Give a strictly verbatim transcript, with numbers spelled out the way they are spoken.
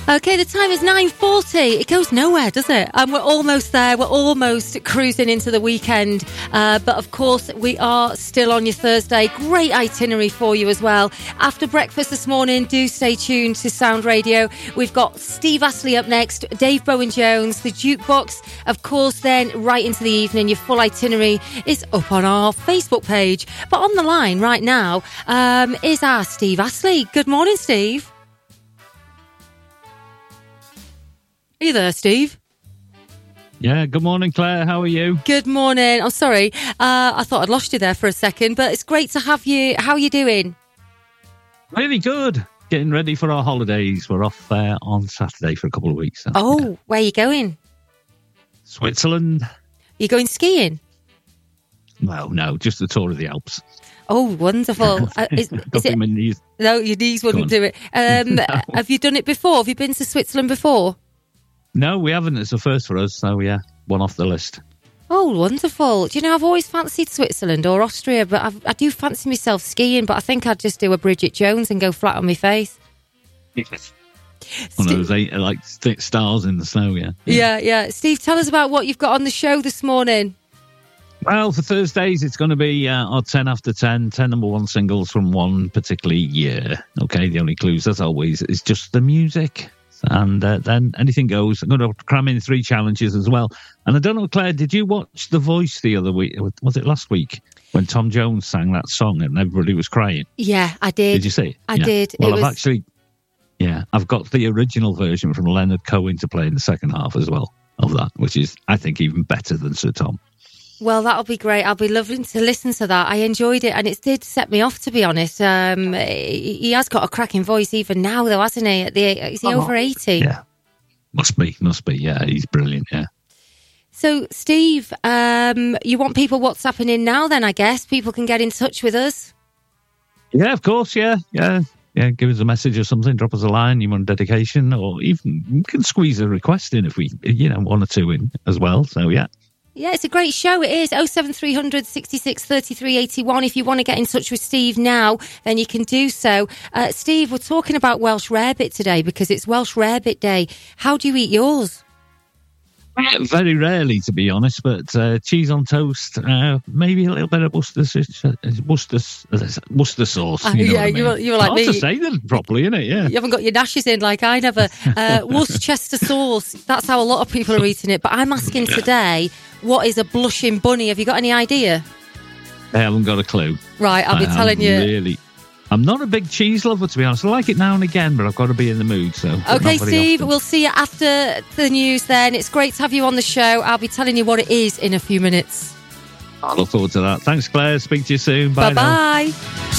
Okay, the time is nine forty. It goes nowhere, does it? And um, we're almost there. We're almost cruising into the weekend. Uh, but of course, we are still on your Thursday. Great itinerary for you as well. After breakfast this morning, do stay tuned to Sound Radio. We've got Steve Astley up next, Dave Bowen-Jones, the Jukebox. Of course, then right into the evening, your full itinerary is up on our Facebook page. But on the line right now um, is our Steve Astley. Good morning, Steve. Are you there, Steve? Yeah, good morning, Claire. How are you? Good morning. I'm sorry. Uh, I thought I'd lost you there for a second, but it's great to have you. How are you doing? Really good. Getting ready for our holidays. We're off uh, on Saturday for a couple of weeks. Oh, yeah. Where are you going? Switzerland. You going skiing? Well, no, just the tour of the Alps. Oh, wonderful. uh, is, is it... my knees. No, your knees wouldn't do it. Um, no. Have you done it before? Have you been to Switzerland before? No, we haven't. It's a first for us, so yeah, one off the list. Oh, wonderful. Do you know, I've always fancied Switzerland or Austria, but I've, I do fancy myself skiing, but I think I'd just do a Bridget Jones and go flat on my face. Yes. One of those eight, like, stars in the snow, yeah. yeah. Yeah, yeah. Steve, tell us about what you've got on the show this morning. Well, for Thursdays, it's going to be uh, our ten after ten, ten number one singles from one particular year. Okay, the only clues, as always, is just the music. And uh, then anything goes. I'm going to cram in three challenges as well. And I don't know, Claire, did you watch The Voice the other week? Was it last week when Tom Jones sang that song and everybody was crying? Yeah, I did. Did you see it? I yeah. did. Well, it I've was... actually, yeah, I've got the original version from Leonard Cohen to play in the second half as well of that, which is, I think, even better than Sir Tom. Well, that'll be great. I'll be lovely to listen to that. I enjoyed it, and it did set me off, to be honest. Um, he has got a cracking voice even now, though, hasn't he? At the, is he oh, over eighty? Yeah. Must be, must be. Yeah, he's brilliant, yeah. So, Steve, um, you want people WhatsApping in now then, I guess? People can get in touch with us? Yeah, of course, yeah, yeah. Yeah, give us a message or something, drop us a line, you want a dedication, or even we can squeeze a request in if we, you know, one or two in as well, so yeah. Yeah, it's a great show. It is oh seven three hundred sixty-six thirty-three eighty-one. If you want to get in touch with Steve now, then you can do so. Uh, Steve, we're talking about Welsh Rarebit today because it's Welsh Rarebit Day. How do you eat yours? Very rarely, to be honest, but uh, cheese on toast, uh, maybe a little bit of Worcester, Worcester, Worcester sauce. Uh, you know yeah, I mean? you were, you were like Hard me. to say them properly, isn't it? Yeah. You haven't got your dashes in like I never. Uh, Worcester sauce, that's how a lot of people are eating it. But I'm asking today, what is a blushing bunny? Have you got any idea? I haven't got a clue. Right, I'll be I telling you. Really. I'm not a big cheese lover, to be honest. I like it now and again, but I've got to be in the mood. So okay, Steve, often. We'll see you after the news then. It's great to have you on the show. I'll be telling you what it is in a few minutes. I look forward to that. Thanks, Claire. Speak to you soon. Bye Bye-bye. Now.